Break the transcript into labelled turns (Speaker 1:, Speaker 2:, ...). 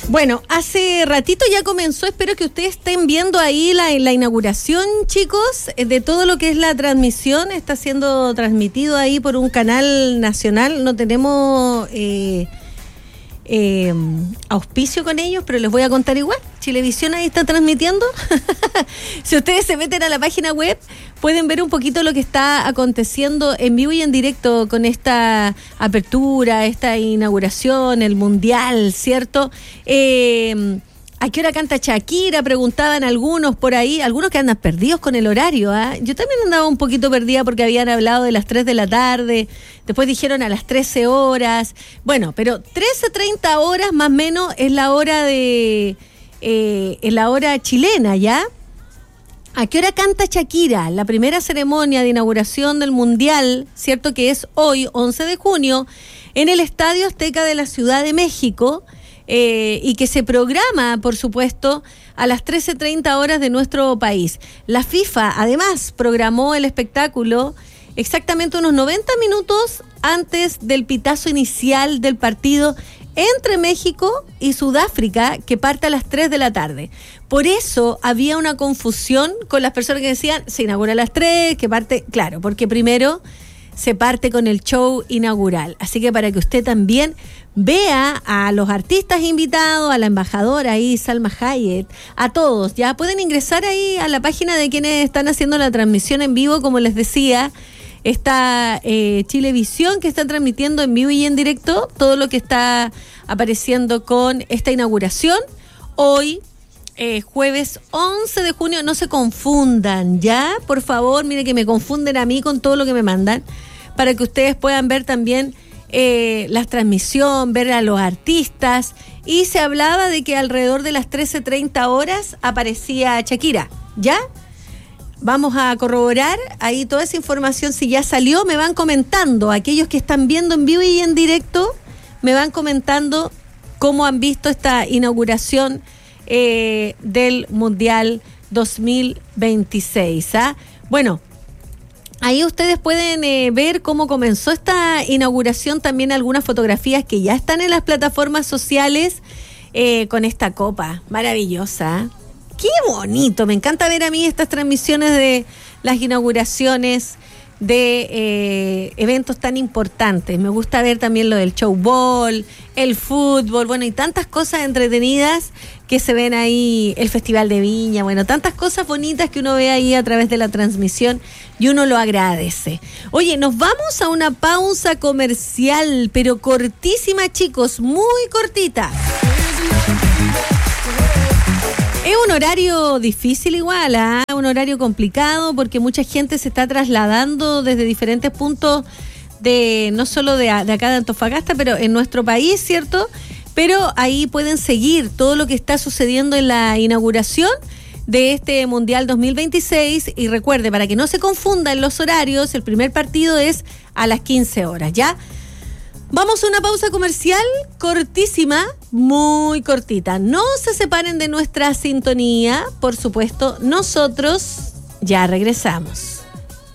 Speaker 1: Bueno, hace ratito ya comenzó, espero que ustedes estén viendo ahí la inauguración, chicos, de todo lo que es la transmisión. Está siendo transmitido ahí por un canal nacional. No tenemos auspicio con ellos, pero les voy a contar igual. Chilevisión ahí está transmitiendo. Si ustedes se meten a la página web, pueden ver un poquito lo que está aconteciendo en vivo y en directo con esta apertura, esta inauguración, el mundial, ¿cierto? ¿A qué hora canta Shakira? Preguntaban algunos por ahí, algunos que andan perdidos con el horario, ¿eh? Yo también andaba un poquito perdida porque habían hablado de las 3 de la tarde, después dijeron a las 13 horas, bueno, pero 13:30 horas más o menos es la hora es la hora chilena, ¿ya? ¿A qué hora canta Shakira? La primera ceremonia de inauguración del Mundial, ¿cierto? Que es hoy, 11 de junio, en el Estadio Azteca de la Ciudad de México, y que se programa, por supuesto, a las 13:30 horas de nuestro país. La FIFA, además, programó el espectáculo exactamente unos 90 minutos antes del pitazo inicial del partido entre México y Sudáfrica, que parte a las 3 de la tarde. Por eso había una confusión con las personas que decían, se inaugura a las 3, que parte, claro, porque primero se parte con el show inaugural. Así que para que usted también vea a los artistas invitados, a la embajadora ahí, Salma Hayek, a todos, ya pueden ingresar ahí a la página de quienes están haciendo la transmisión en vivo, como les decía, está Chilevisión, que está transmitiendo en vivo y en directo todo lo que está apareciendo con esta inauguración. Hoy, jueves 11 de junio, no se confundan, ¿ya? Por favor, mire que me confunden a mí con todo lo que me mandan, para que ustedes puedan ver también la transmisión, ver a los artistas. Y se hablaba de que alrededor de las 13:30 horas aparecía Shakira, ¿ya? Vamos a corroborar ahí toda esa información. Si ya salió, me van comentando. Aquellos que están viendo en vivo y en directo, me van comentando cómo han visto esta inauguración del Mundial 2026. ¿Ah? Bueno, ahí ustedes pueden ver cómo comenzó esta inauguración, también algunas fotografías que ya están en las plataformas sociales con esta copa maravillosa. ¡Qué bonito! Me encanta ver a mí estas transmisiones de las inauguraciones de eventos tan importantes. Me gusta ver también lo del showball, el fútbol, bueno, y tantas cosas entretenidas que se ven ahí, el Festival de Viña, bueno, tantas cosas bonitas que uno ve ahí a través de la transmisión y uno lo agradece. Oye, nos vamos a una pausa comercial, pero cortísima, chicos, muy cortita. Es un horario difícil igual, ¿eh? Un horario complicado porque mucha gente se está trasladando desde diferentes puntos de no solo de acá de Antofagasta, pero en nuestro país, ¿cierto? Pero ahí pueden seguir todo lo que está sucediendo en la inauguración de este Mundial 2026. Y recuerde, para que no se confundan los horarios, el primer partido es a las 15 horas, ¿ya? Vamos a una pausa comercial cortísima, muy cortita. No se separen de nuestra sintonía, por supuesto, nosotros ya regresamos.